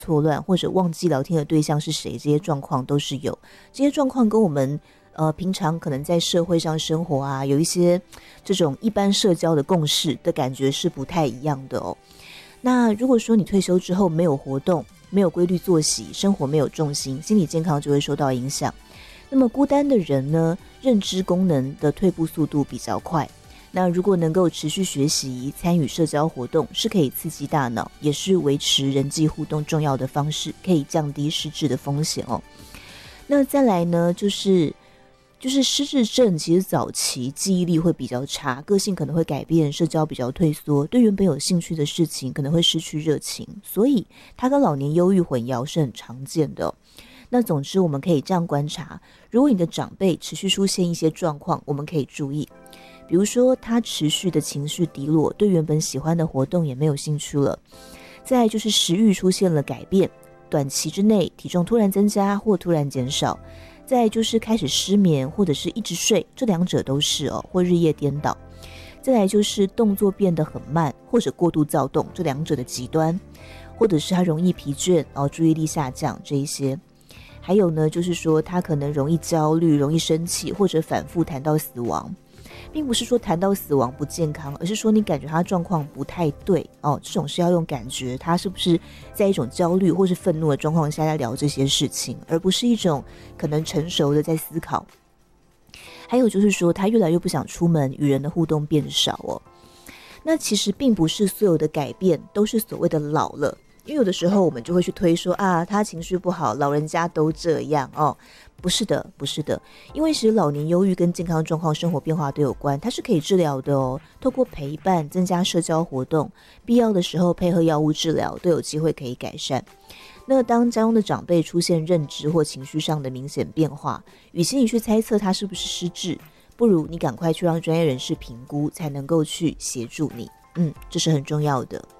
错乱，或者忘记聊天的对象是谁，这些状况都是有。这些状况跟我们平常可能在社会上生活啊，有一些这种一般社交的共识的感觉是不太一样的哦。那如果说你退休之后没有活动，没有规律作息，生活没有重心，心理健康就会受到影响。那么孤单的人呢，认知功能的退步速度比较快。那如果能够持续学习，参与社交活动，是可以刺激大脑，也是维持人际互动重要的方式，可以降低失智的风险哦。那再来呢，就是失智症其实早期记忆力会比较差，个性可能会改变，社交比较退缩，对原本有兴趣的事情可能会失去热情，所以它跟老年忧郁混淆是很常见的哦。那总之我们可以这样观察，如果你的长辈持续出现一些状况，我们可以注意，比如说他持续的情绪低落，对原本喜欢的活动也没有兴趣了，再来就是食欲出现了改变，短期之内体重突然增加或突然减少，再来就是开始失眠或者是一直睡，这两者都是哦，或日夜颠倒，再来就是动作变得很慢或者过度躁动，这两者的极端，或者是他容易疲倦，注意力下降，这一些。还有呢，就是说他可能容易焦虑，容易生气，或者反复谈到死亡，并不是说谈到死亡不健康，而是说你感觉他状况不太对哦，这种是要用感觉他是不是在一种焦虑或是愤怒的状况下在聊这些事情，而不是一种可能成熟的在思考。还有就是说他越来越不想出门，与人的互动变少哦。那其实并不是所有的改变都是所谓的老了，因为有的时候我们就会去推说啊，他情绪不好，老人家都这样哦。不是的，不是的，因为其实老年忧郁跟健康状况、生活变化都有关，它是可以治疗的哦。透过陪伴、增加社交活动，必要的时候配合药物治疗，都有机会可以改善。那当家中的长辈出现认知或情绪上的明显变化，与其你去猜测他是不是失智，不如你赶快去让专业人士评估，才能够去协助你。这是很重要的。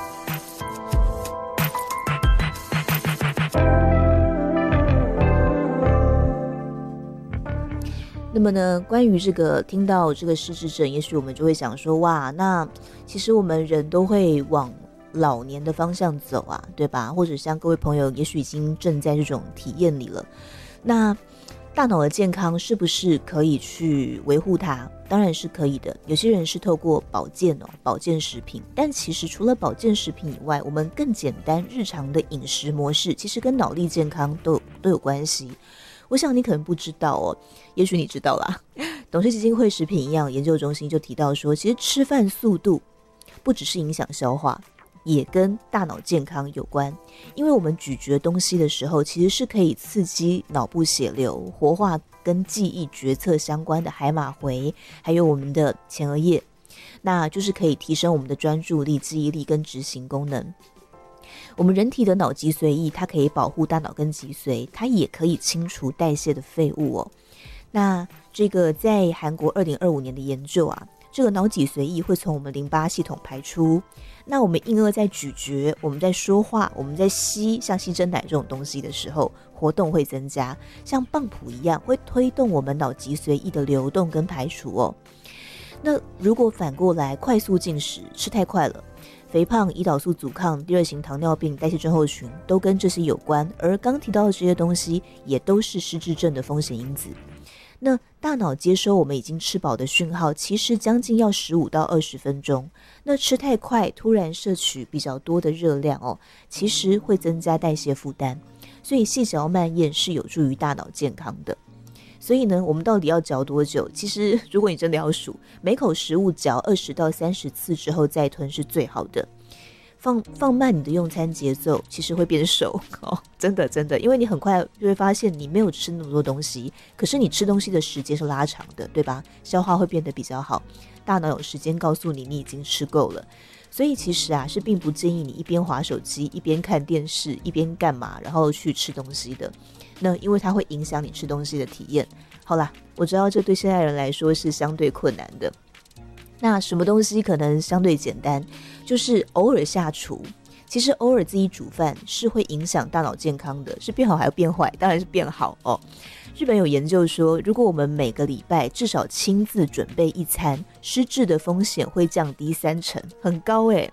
那么呢，关于这个听到这个失智症，也许我们就会想说，哇，那其实我们人都会往老年的方向走啊，对吧？或者像各位朋友也许已经正在这种体验里了，那大脑的健康是不是可以去维护它？当然是可以的。有些人是透过保健保健食品，但其实除了保健食品以外，我们更简单日常的饮食模式其实跟脑力健康都有关系。我想你可能不知道哦，也许你知道啦。董事基金会食品营养研究中心就提到说，其实吃饭速度不只是影响消化，也跟大脑健康有关。因为我们咀嚼东西的时候，其实是可以刺激脑部血流，活化跟记忆决策相关的海马回，还有我们的前额叶，那就是可以提升我们的专注力、记忆力跟执行功能。我们人体的脑脊髓液，它可以保护大脑跟脊髓，它也可以清除代谢的废物哦。那这个在韩国2025年的研究啊，这个脑脊髓液会从我们淋巴系统排出。那我们婴儿在咀嚼，我们在说话，我们在吸，像吸珍奶这种东西的时候，活动会增加，像棒谱一样，会推动我们脑脊髓液的流动跟排除哦。那如果反过来快速进食，吃太快了，肥胖、胰岛素阻抗、第二型糖尿病、代谢症候群都跟这些有关，而刚提到的这些东西也都是失智症的风险因子。那大脑接收我们已经吃饱的讯号，其实将近要15到20分钟。那吃太快，突然摄取比较多的热量哦，其实会增加代谢负担，所以细嚼慢咽是有助于大脑健康的。所以呢，我们到底要嚼多久？其实如果你真的要数，每口食物嚼20到30次之后再吞是最好的。放慢你的用餐节奏，其实会变瘦哦，真的，因为你很快就会发现你没有吃那么多东西，可是你吃东西的时间是拉长的，对吧？消化会变得比较好，大脑有时间告诉你你已经吃够了。所以其实啊，是并不建议你一边滑手机一边看电视一边干嘛然后去吃东西的，那因为它会影响你吃东西的体验。好啦，我知道这对现代人来说是相对困难的。那什么东西可能相对简单，就是偶尔下厨。其实偶尔自己煮饭是会影响大脑健康的，是变好还是变坏？当然是变好哦。日本有研究说，如果我们每个礼拜至少亲自准备一餐，失智的风险会降低30%，很高耶。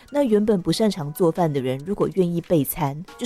那原本不擅长做饭的人，如果愿意备餐，就